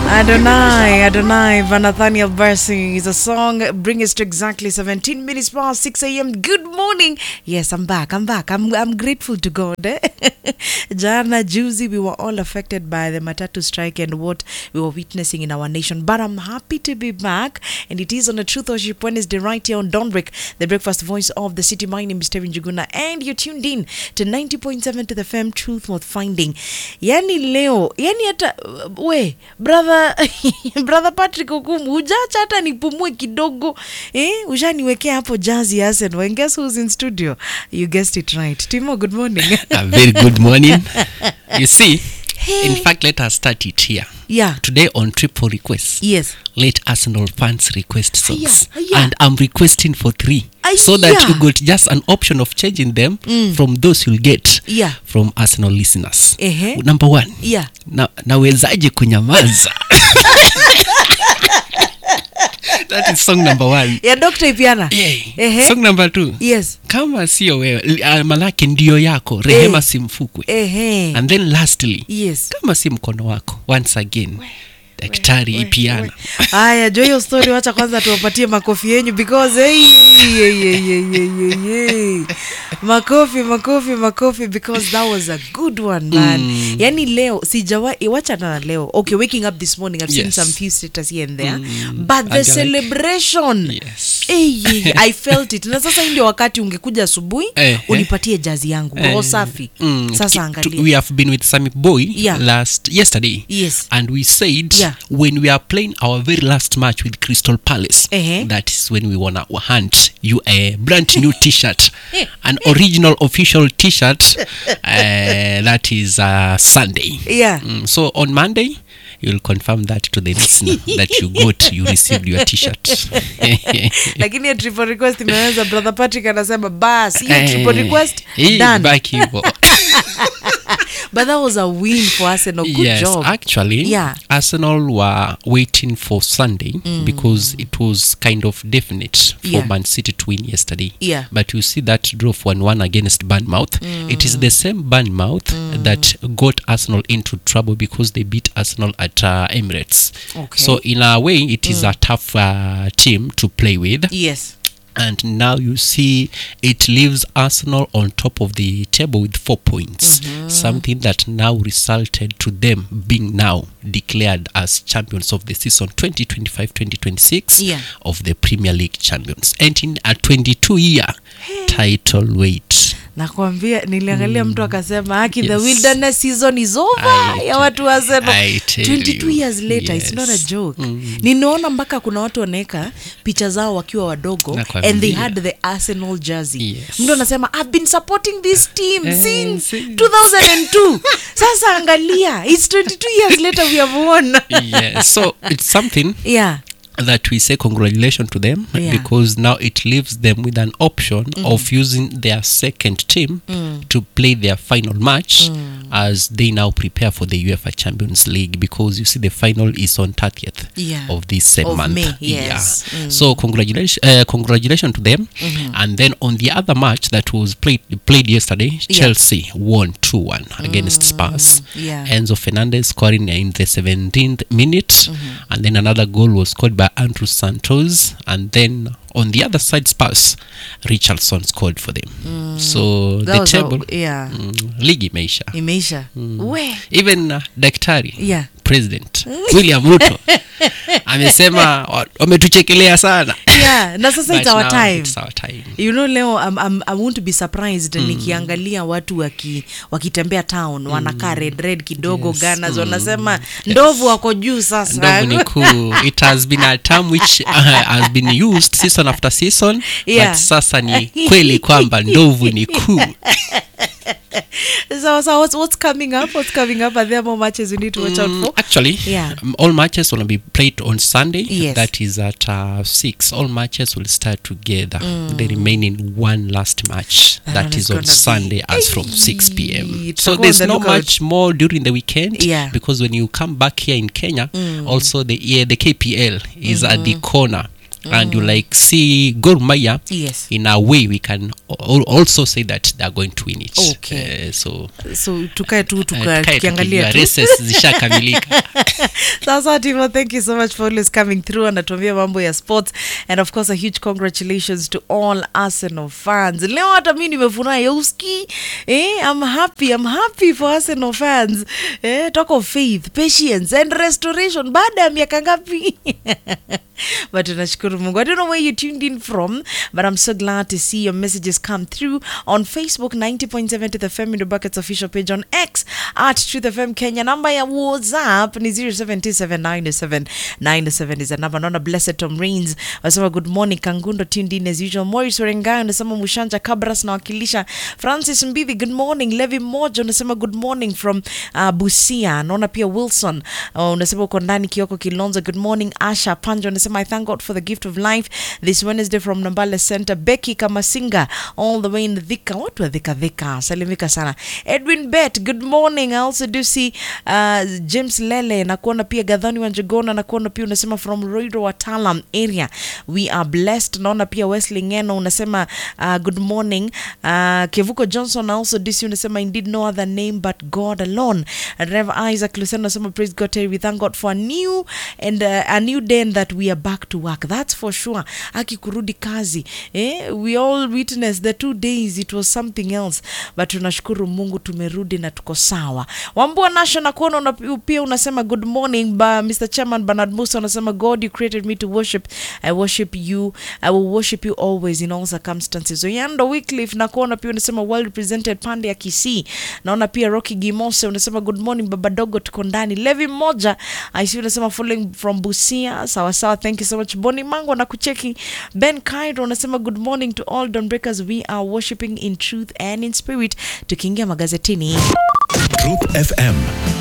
Adonai, Adonai, Nathaniel Bassey is a song. Bring us to exactly 17 minutes past 6 a.m. Good morning. Yes, I'm back. I'm grateful to God. Jana, Juicy, we were all affected by the Matatu strike and what we were witnessing in our nation. But I'm happy to be back. And it is on a Truth Worship Wednesday right here on Dawnbreak, the breakfast voice of the city. My name is Tevin Juguna. And you're tuned in to 90.7 to the FM Truth Worth Finding. Yani leo, yani hata, brother Patrick Okumu, ujacha hata nipumue kidogo. Ushaniwekea hapo Jazzy Arsenal. And guess who's in studio? You guessed it right. Timo, good morning. A very good morning. You see, in fact, let us start it here. Yeah. Today on Triple Request. Yes. Let Arsenal fans request songs. Yeah. And I'm requesting for 3. So that you got just an option of changing them from those you'll get from Arsenal listeners. Number 1. Yeah. Nawezaje kunyamaza. That is song number 1. Yeah, Dr. Ipiana. Yeah. Song number 2. Yes. Kama sio wewe, malaki ndio yako, rehema simfukwe. And then lastly, yes. Kama si mkono wako, once again, Daktari Ipiana. Aya, joyo story, wacha kwanza tuwapatie makofi yenyu because makofi because that was a good one, man. Yani leo sijawahi wacha na leo. Okay, waking up this morning I've seen some few status here and there. But the celebration. Yes. I felt it. Na sasa ndio wakati ungekuja asubuhi unipatie Jazzy yangu. Roho safi. Sasa angalia. We have been with Sami Boy yesterday. Yes. And we said when we are playing our very last match with Crystal Palace, that is when we want to hand you a brand new t-shirt, an original official t-shirt. That is Sunday. Yeah. So on Monday, you'll confirm that to the listener that you received your t-shirt. Lakini ya triple request imeanza. Brother Patrick anasema basi hiyo triple request done. Back hivo. But that was a win for Arsenal. Good job. Actually, Arsenal were waiting for Sunday because it was kind of definite for Man City to win yesterday. Yeah. But you see that draw 1-1 against Bournemouth. It is the same Bournemouth that got Arsenal into trouble because they beat Arsenal at Emirates. Okay. So in a way, it is a tough team to play with. Yes. And now you see it leaves Arsenal on top of the table with 4 points. Something that now resulted to them being now declared as champions of the season 2025-2026 of the Premier League champions. And in a 22-year title wait. Nakwambia niliangalia mtu akasema haki the wilderness season is over ya watu wa Arsenal 22 years later. It's not a joke. Ninaona mpaka kuna watu wanaweka picha zao wakiwa wadogo and they had the Arsenal jersey. Mtu anasema I've been supporting this team since 2002. Sasa angalia, it's 22 years later we have won. So it's something that we say congratulations to them because now it leaves them with an option of using their second team to play their final match as they now prepare for the UEFA Champions League, because you see the final is on 30th of this same month. May, So congratulations to them. And then on the other match that was played yesterday, Chelsea won 2-1 against Spurs. Enzo Fernandez scoring in the 17th minute, and then another goal was scored by Andrew Santos, and then on the other side Spurs, Richarlison scored for them. So the table league imeisha. Even Daktari President William Ruto amesema wametuchekelea sana. Na sasa it's our time. You know, leo I won't be surprised nikiangalia watu wakitembea town wanakaa red kidogo Ghana wanasema ndovu wako juu sasa. Ndovu ni cool. It has been a term which has been used season after season, but sasa ni kweli kwamba ndovu ni cool. So what's coming up? Are there more matches we need to watch out for? Actually, all matches will be played on Sunday. That is at 6. All matches will start together. The remaining one last match that is on Sunday as from 6 p.m. So there's not much more during the weekend because when you come back here in Kenya, also the KPL is at the corner and you like see Gor Mahia, Yes. in a way we can also say that they're going to win it. Okay. So tukae tu tukiangalia tu. races zishakamilika. Sasa Timo, thank you so much for always coming through and atuambia mambo ya sports, and of course a huge congratulations to all Arsenal fans. Leo hata mimi nimefurahi uski. I'm happy for Arsenal fans. Talk of faith, patience and restoration baada ya miaka ngapi? But tunashukuru Mungu. I don't know where you tuned in from, but I'm so glad to see your messages come through on Facebook 90.7 to the FM in the Buckets official page, on X at Truth FM Kenya. Number ya WhatsApp ni 07279797 is the number. Nona Blessed Tom Rains wasema good morning. Kangundo tuned in as usual. Morris Werengayo unasema Mushanja Kabras na wakilisha. Francis Mbivi good morning. Levi Mojo unasema good morning from Busia. Naona pia Wilson unasema uko ndani. Kioko Kilonzo good morning. Asha Panjo unasema I thank God for the gift of life this Wednesday from Nambale Center. Becky Kamasinga all the way in Thika. What were Thika? Salimika sana. Edwin Bet good morning. I also do see James Lele na kuona pia Gadhani Wanjagona na kuona pia unasema from Roiro Watalam area. We are blessed. Naona pia Wesley Ngeno unasema good morning. Kevuko Johnson also do see unasema indeed no other name but God alone. Rev Isaac Luceno unasema praise God, we thank God for a new day and that we are back to work. That's for sure. Aki kurudi kazi. We all witnessed the 2 days it was something else, but tunashukuru Mungu tumerudi na tuko sawa. Wambua Nasha na kuona pia unasema good morning. Mr. Chairman Bernard Musa unasema God you created me to worship. I worship you. I will worship you always in all circumstances. Oyando Wycliffe na kuona pia unasema well represented pande ya Kisii. Naona pia Rocky Gimose unasema good morning baba dogo tuko ndani. Levi Moja I see unasema following from Busia. Sawa, thank you so much. Boni Mango na kucheki. Ben Cairo unasema good morning to all Dawnbreakers. We are worshiping in truth and in spirit. Tukiingia magazetini. Truth FM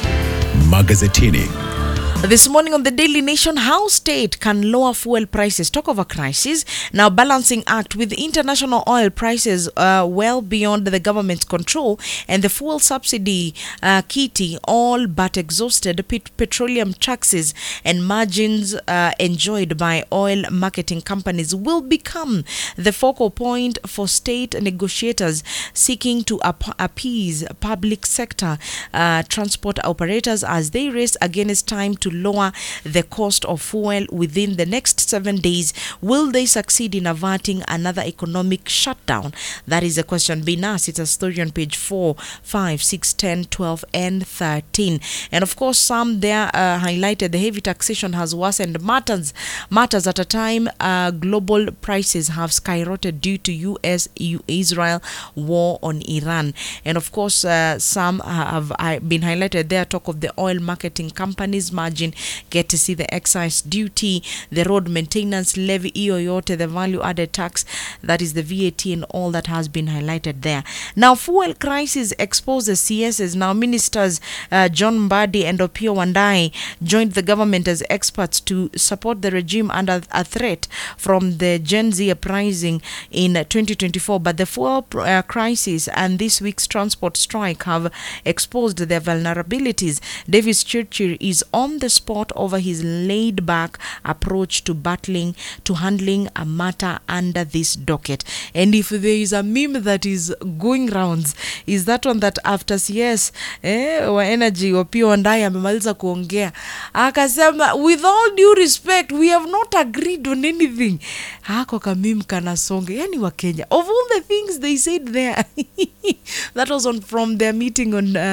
Magazetini. This morning on the Daily Nation, how state can lower fuel prices. Talk of a crisis. Now, balancing act with international oil prices well beyond the government's control and the fuel subsidy kitty all but exhausted. Petroleum taxes and margins enjoyed by oil marketing companies will become the focal point for state negotiators seeking to appease public sector transport operators as they race against time to lower the cost of fuel within the next 7 days. Will they succeed in averting another economic shutdown? That is a question being asked. It's a story on page 4, 5, 6, 10, 12, and 13. And of course, some there highlighted the heavy taxation has worsened matters at a time global prices have skyrocketed due to U.S.-Israel war on Iran. And of course, some have been highlighted there. Talk of the oil marketing companies margin, get to see the excise duty, the road maintenance levy, yote, the value added tax, that is the VAT, and all that has been highlighted there. Now, fuel crisis exposes CSs. Now, ministers John Mbadi and Opiyo Wandayi joined the government as experts to support the regime under a threat from the Gen Z uprising in 2024. But the fuel crisis and this week's transport strike have exposed their vulnerabilities. Davis Churchill is on the spot over his laid-back approach to handling a matter under this docket. And if there is a meme that is going rounds, is that one that after CS wa energy Opiyo Wandayi amemaliza kuongea akasema with all due respect we have not agreed on anything. Hako kamim kana songe. Yani wa Kenya, of all the things they said there that was from their meeting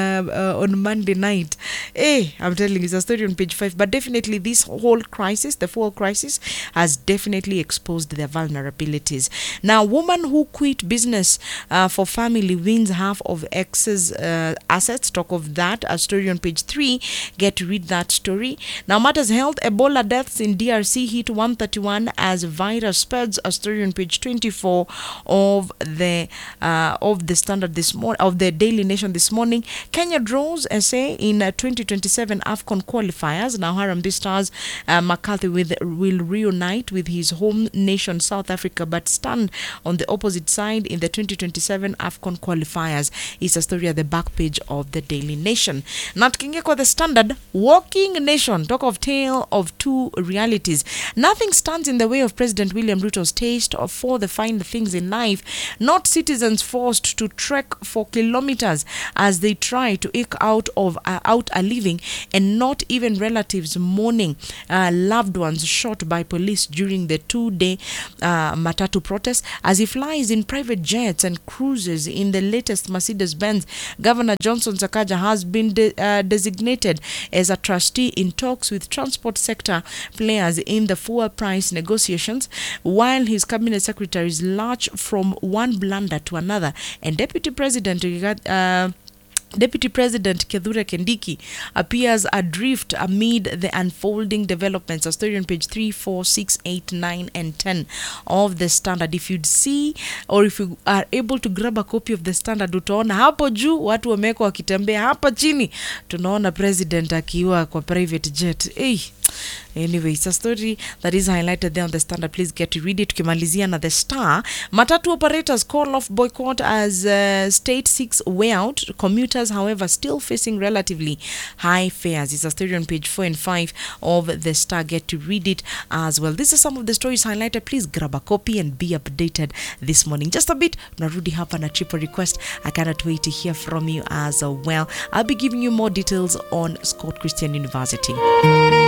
on Monday night. I'm telling you, it's a story on page 5. But definitely this whole crisis, the fuel crisis, has definitely exposed their vulnerabilities. Now, woman who quit business for family wins half of excess assets. Talk of that, a story on page 3. Get to read that story. Now, matters health, Ebola deaths in DRC hit 131 as virus spreads. A story on page 24 of the Standard this morning, of the Daily Nation this morning. Kenya draws SA in 2027 AFCON qualifiers. qualifiers. Now Harambee Stars McCarthy will reunite with his home nation South Africa, but stand on the opposite side in the 2027 AFCON qualifiers. It's a story at the back page of the Daily Nation. Now tukiingia kwa the Standard, walking nation, talk of tale of two realities. Nothing stands in the way of President William Ruto's taste for the fine things in life, not citizens forced to trek for kilometers as they try to eke out a living, and not even relatives mourning loved ones shot by police during the 2-day Matatu protest. As he flies in private jets and cruises in the latest Mercedes-Benz, Governor Johnson Sakaja has been designated as a trustee in talks with transport sector players in the fuel price negotiations, while his cabinet secretaries lurch from one blunder to another, and Deputy President Kithure Kindiki appears adrift amid the unfolding developments. A story on page 3, 4, 6, 8, 9, and 10 of the Standard. If you'd see, or if you are able to grab a copy of the Standard, utaona hapo juu watu wameko wakitembea, hapa chini tunaona president akiwa kwa private jet. Anyway, it's a story that is highlighted there on the Standard. Please get to read it. Tukimalizia na the Star, matatu operators call off boycott as state seeks way out. Commuters, however, still facing relatively high fares. It's a story on page 4 and 5 of the Star. Get to read it as well. These are some of the stories highlighted. Please grab a copy and be updated this morning. Just a bit, narudi hapa na triple request. I cannot wait to hear from you as well. I'll be giving you more details on Scott Christian University.